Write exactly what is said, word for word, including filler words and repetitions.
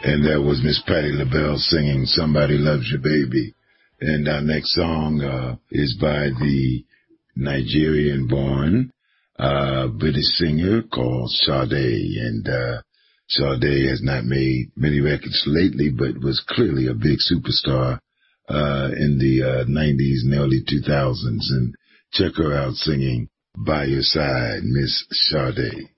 And that was Miss Patti LaBelle singing Somebody Loves You Baby. And our next song uh, is by the Nigerian-born uh, British singer called Sade. And uh, Sade has not made many records lately, but was clearly a big superstar uh, in the uh, nineties and early two thousands. And check her out singing By Your Side, Miss Sade.